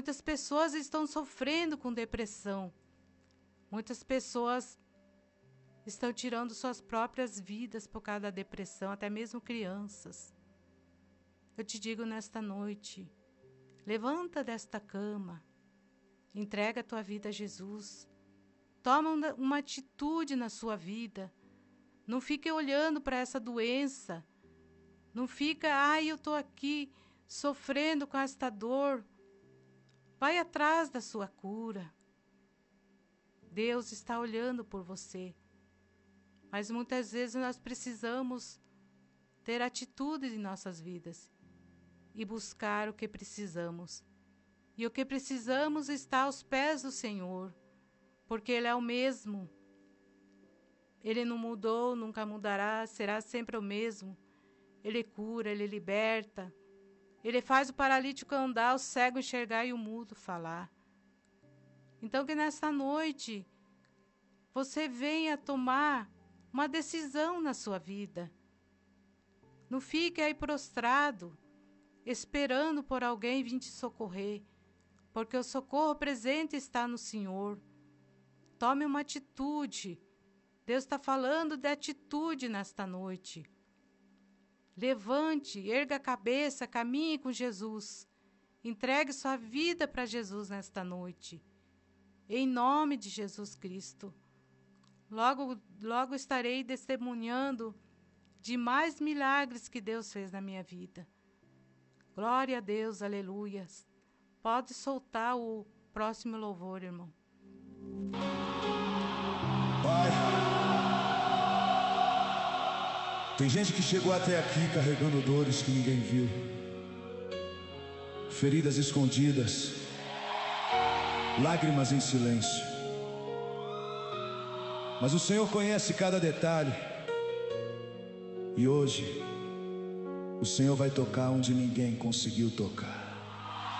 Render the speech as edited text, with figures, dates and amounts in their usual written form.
Muitas pessoas estão sofrendo com depressão. Muitas pessoas estão tirando suas próprias vidas por causa da depressão, até mesmo crianças. Eu te digo nesta noite, levanta desta cama, entrega a tua vida a Jesus, toma uma atitude na sua vida, não fique olhando para essa doença, não fica, eu estou aqui sofrendo com esta dor. Vai atrás da sua cura. Deus está olhando por você. Mas muitas vezes nós precisamos ter atitude em nossas vidas e buscar o que precisamos. E o que precisamos está aos pés do Senhor, porque Ele é o mesmo. Ele não mudou, nunca mudará, será sempre o mesmo. Ele cura, Ele liberta. Ele faz o paralítico andar, o cego enxergar e o mudo falar. Então que nesta noite você venha tomar uma decisão na sua vida. Não fique aí prostrado, esperando por alguém vir te socorrer, porque o socorro presente está no Senhor. Tome uma atitude. Deus está falando de atitude nesta noite. Levante, erga a cabeça, caminhe com Jesus. Entregue sua vida para Jesus nesta noite. Em nome de Jesus Cristo. Logo estarei testemunhando de mais milagres que Deus fez na minha vida. Glória a Deus, aleluia. Pode soltar o próximo louvor, irmão. Pai, tem gente que chegou até aqui carregando dores que ninguém viu, feridas escondidas, lágrimas em silêncio. Mas o Senhor conhece cada detalhe. E hoje o Senhor vai tocar onde ninguém conseguiu tocar.